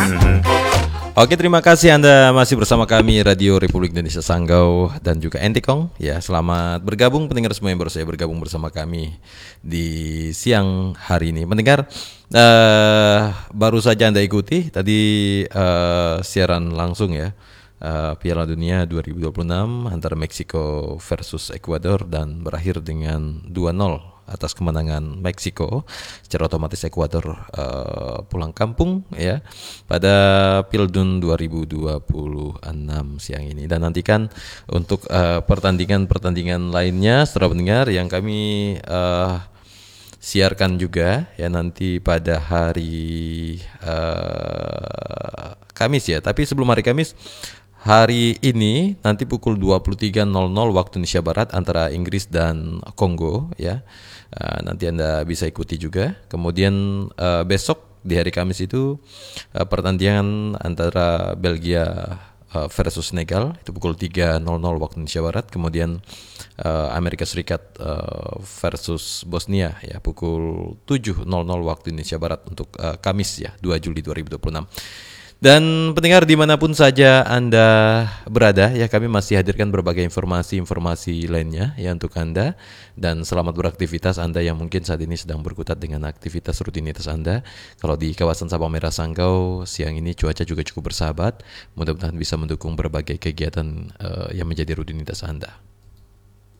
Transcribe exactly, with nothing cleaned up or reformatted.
Oke, terima kasih Anda masih bersama kami Radio Republik Indonesia Sanggau dan juga Entikong. Ya, selamat bergabung pendengar semua yang baru saya bergabung bersama kami di siang hari ini. Pendengar, uh, baru saja Anda ikuti tadi uh, siaran langsung ya. Uh, Piala Dunia dua ribu dua puluh enam antara Meksiko versus Ekuador dan berakhir dengan dua nol atas kemenangan Meksiko. Secara otomatis Ekuador uh, pulang kampung ya pada Pildun dua ribu dua puluh enam siang ini. Dan nantikan untuk uh, pertandingan-pertandingan lainnya setelah pendengar yang kami uh, siarkan juga ya nanti pada hari uh, Kamis ya. Tapi sebelum hari Kamis, hari ini nanti pukul dua puluh tiga nol nol waktu Indonesia Barat antara Inggris dan Kongo ya. Uh, nanti Anda bisa ikuti juga. Kemudian uh, besok di hari Kamis itu uh, pertandingan antara Belgia uh, versus Senegal itu pukul tiga nol nol waktu Indonesia Barat. Kemudian uh, Amerika Serikat uh, versus Bosnia ya pukul tujuh nol nol waktu Indonesia Barat untuk uh, Kamis ya dua Juli dua ribu dua puluh enam. Dan pendengar dimanapun saja Anda berada ya, kami masih hadirkan berbagai informasi-informasi lainnya ya untuk Anda. Dan selamat beraktivitas Anda yang mungkin saat ini sedang berkutat dengan aktivitas rutinitas Anda. Kalau di kawasan Sabang Merah Sanggau siang ini cuaca juga cukup bersahabat, mudah-mudahan bisa mendukung berbagai kegiatan uh, yang menjadi rutinitas Anda.